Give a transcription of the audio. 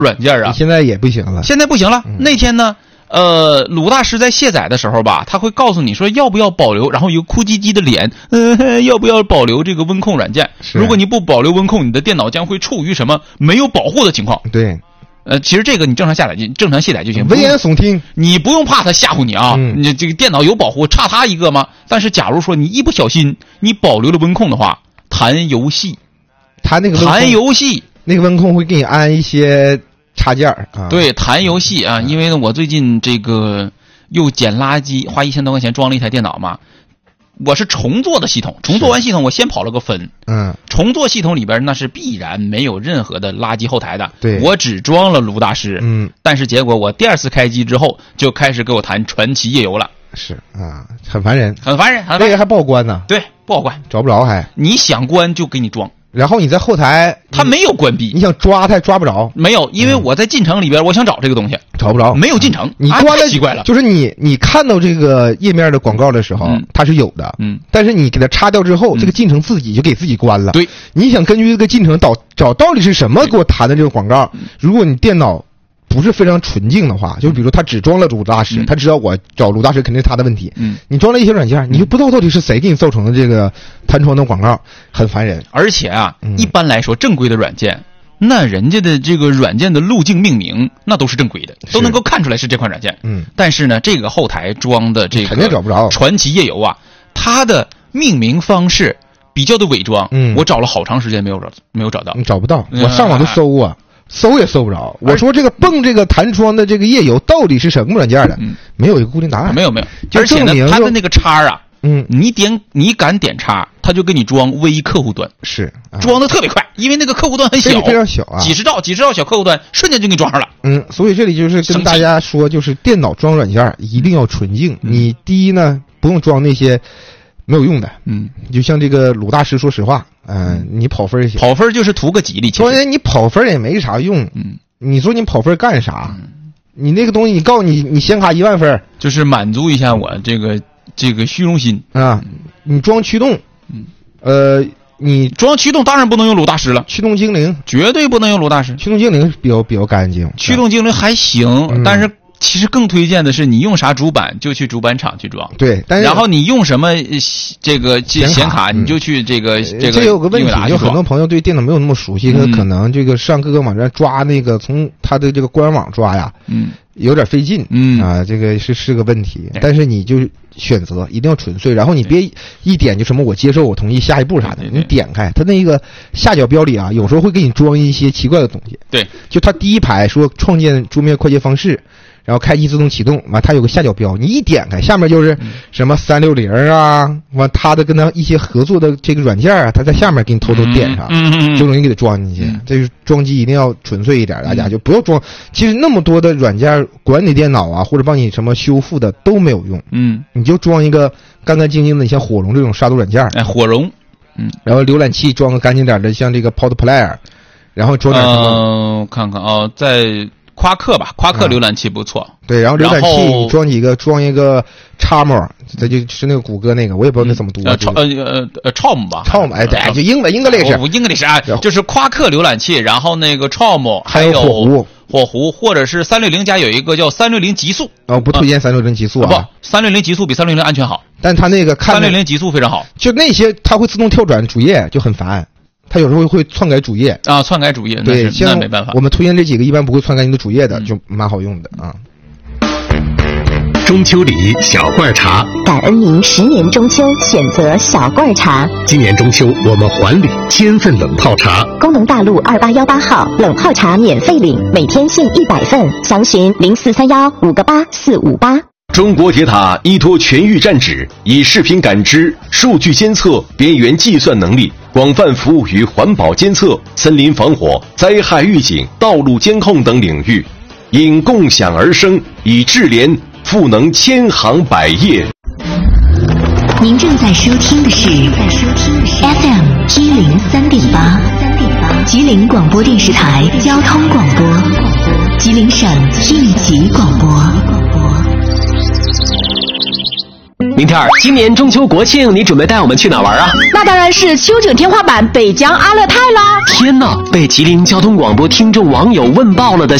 软件啊， 现在也不行了。 现在不行了。那天呢，鲁大师在卸载的时候吧，他会告诉你说要不要保留，然后有哭唧唧的脸，要不要保留这个温控软件？如果你不保留温控，你的电脑将会处于什么没有保护的情况？ 对。 其实这个你正常卸载就行， 危言耸听， 你不用怕他吓唬你啊。你这个电脑有保护，差他一个吗？但是假如说你一不小心你保留了温控的话，弹游戏， 他那个弹游戏那个温控会给你安一些插件啊。 对，弹游戏啊，因为呢我最近这个又捡垃圾，花1000多块钱装了一台电脑嘛。我是重做的系统，重做完系统我先跑了个分。重做系统里边那是必然没有任何的垃圾后台的。 对， 我只装了鲁大师。但是结果我第2次开机之后就开始给我弹传奇夜游了。 是啊，很烦人， 很烦人。 那个还不好关呢。 对，不好关， 找不着还。 你想关就给你装。 然后你在后台， 它没有关闭， 你想抓它也抓不着。 没有，因为我在进程里边，我想找这个东西， 找不着， 没有进程。 你关了， 奇怪了， 就是你看到这个页面的广告的时候，它是有的，但是你给它插掉之后，这个进程自己就给自己关了。 对， 你想根据这个进程找到底是什么给我弹的这个广告，如果你电脑不是非常纯净的话，就比如他只装了鲁大师，他知道我找鲁大师肯定是他的问题。你装了一些软件，你就不知道到底是谁给你造成的这个弹窗的广告，很烦人。 而且啊，一般来说正规的软件，那人家的这个软件的路径命名那都是正规的，都能够看出来是这款软件。但是呢，这个后台装的这个肯定找不着传奇夜游啊，它的命名方式比较的伪装。我找了好长时间没有找到， 你找不到，我上网都搜啊。搜也搜不着。我说这个蹦这个弹窗的这个夜游到底是什么软件的？没有一个固定答案。 没有。而且呢，它的那个叉啊，你敢点叉，它就给你装微客户端， 是装的特别快，因为那个客户端很小， 非常小啊， 几十兆小客户端，瞬间就给你装上了。 所以这里就是跟大家说，就是电脑装软件一定要纯净。你第一呢，不用装那些没有用的。就像这个鲁大师，说实话。你跑分行， 跑分就是图个吉利。 关键你跑分也没啥用。你说你跑分干啥？你那个东西，你告诉你显卡10000分， 就是满足一下我这个虚荣心啊。你装驱动，你装驱动当然不能用鲁大师了， 驱动精灵绝对不能用鲁大师。 驱动精灵比较干净， 驱动精灵还行，但是。其实更推荐的是，你用啥主板就去主板厂去装。 对，但是然后你用什么这个显卡，你就去这个。 这有个问题，就很多朋友对电脑没有那么熟悉，他可能这个上各个网站抓那个从他的这个官网抓呀，有点费劲。这个是个问题。但是你就选择一定要纯粹，然后你别一点就什么我接受我同意下一步啥的，你点开它那个下角标里啊，有时候会给你装一些奇怪的东西。 对， 就它第一排说创建桌面快捷方式。然后开机自动启动，完它有个下角标，你一点开，下面就是什么360啊，完它的跟它一些合作的这个软件啊，它在下面给你偷点上，就容易给它装进去。这是装机一定要纯粹一点，大家就不要装。其实那么多的软件管你电脑啊，或者帮你什么修复的都没有用。你就装一个干干净净的，你像火龙这种杀毒软件， 火龙， 然后浏览器装个干净点的，像这个 Podplayer， 然后装点什么？ 看看啊，在。夸克吧，夸克浏览器不错。 对，然后浏览器你装一个叉模，这就是那个谷歌那个，我也不知道那怎么读。 Chrome 吧 ，Chrome， 哎，对，就英文 English 啊，就是夸克浏览器，然后那个 Chrome， 还有火狐，或者是360加有一个叫360极速。 不推荐360极速啊。 不，360极速比360安全好， 但它那个看 360极速非常好。 就那些它会自动跳转主页，就很烦。它有时候会篡改主页啊，篡改主页， 对， 那没办法。 我们推荐这几个一般不会篡改你的主页的，就蛮好用的啊。 中秋礼小罐茶， 感恩您10年中秋选择小罐茶。 今年中秋我们还礼1000份冷泡茶。 工农大路2818号冷泡茶免费领，每天限100份，详询0431588458。 中国铁塔依托全域战指，以视频感知、数据监测、边缘计算能力，广泛服务于环保监测、森林防火、灾害预警、道路监控等领域，因共享而生，以智联赋能千行百业。 您正在收听的是 FM 103.8，吉林广播电视台交通广播，吉林省一级广播。 明天天儿，今年中秋国庆你准备带我们去哪玩啊？ 那当然是秋景天花板北疆阿勒泰啦！ 天哪，被吉林交通广播听众网友问爆了的